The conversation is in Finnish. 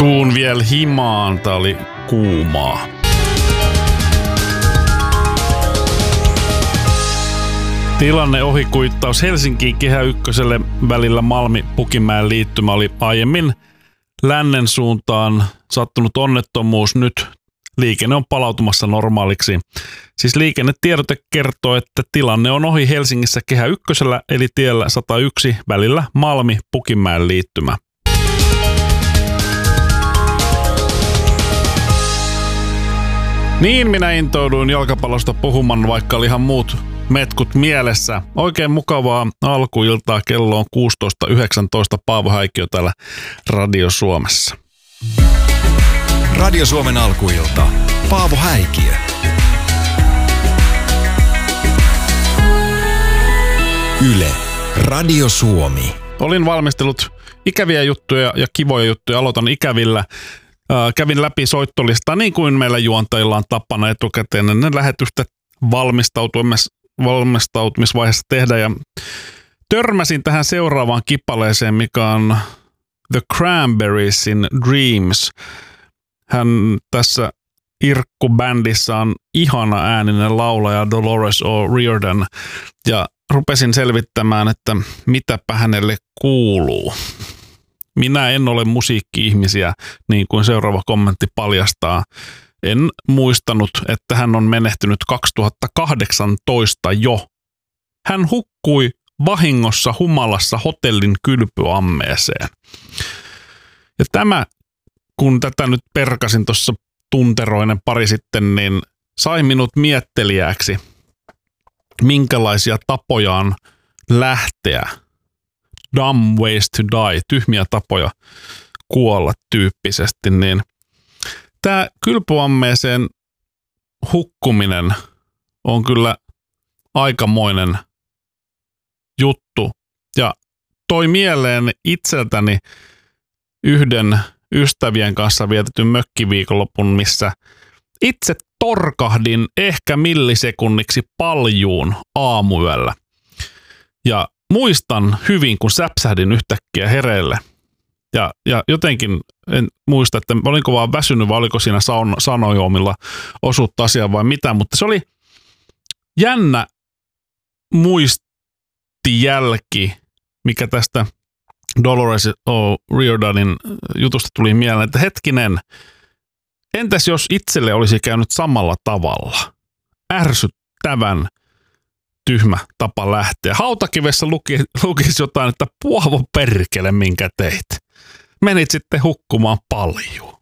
Tuun vielä himaan, tää oli kuumaa. Tilanne ohikuittaus Helsinkiin Kehä Ykköselle välillä Malmi-Pukinmäen liittymä oli aiemmin lännen suuntaan sattunut onnettomuus. Nyt liikenne on palautumassa normaaliksi. Siis liikennetiedote kertoo, että tilanne on ohi Helsingissä Kehä Ykkösellä eli tiellä 101 välillä Malmi-Pukinmäen liittymä. Niin minä intouduin jalkapallosta puhumaan, vaikka oli ihan muut metkut mielessä. Oikein mukavaa alkuiltaa. Kello on 16.19. Paavo Häikiö täällä Radio Suomessa. Radio Suomen alkuilta. Paavo Häikiö. Yle. Radio Suomi. Olin valmistellut ikäviä juttuja ja kivoja juttuja. Aloitan ikävillä. Kävin läpi soittolistaa niin kuin meillä juontajilla on tapana etukäteen ennen lähetystä valmistautumisvaiheessa tehdä ja törmäsin tähän seuraavaan kipaleeseen, mikä on The Cranberriesin Dreams. Hän tässä Irkku-bändissä on ihana ääninen laulaja Dolores O'Riordan ja rupesin selvittämään, että mitäpä hänelle kuuluu. Minä en ole musiikki-ihmisiä, niin kuin seuraava kommentti paljastaa. En muistanut, että hän on menehtynyt 2018 jo. Hän hukkui vahingossa humalassa hotellin kylpyammeeseen. Ja tämä, kun tätä nyt perkasin tuossa tunteroinen pari sitten, niin sai minut miettelijäksi, minkälaisia tapoja on lähteä. Dumb ways to die, tyhmiä tapoja kuolla tyyppisesti, niin tämä kylpyammeeseen hukkuminen on kyllä aikamoinen juttu. Ja toi mieleen itseltäni yhden ystävien kanssa vietetyn mökkiviikonlopun, missä itse torkahdin ehkä millisekunniksi paljuun aamuyöllä. Ja muistan hyvin, kun säpsähdin yhtäkkiä hereille. Ja jotenkin en muista, että olinko vaan väsynyt vai oliko siinä sanojoomilla osuutta asiaa vai mitä, mutta se oli jännä muistijälki, mikä tästä Dolores O'Riordanin jutusta tuli mieleen, että hetkinen, entäs jos itselle olisi käynyt samalla tavalla? Ärsyttävän tyhmä tapa lähteä. Hautakivessä lukisi jotain, että Paavo perkele, minkä teit. Menit sitten hukkumaan paljon.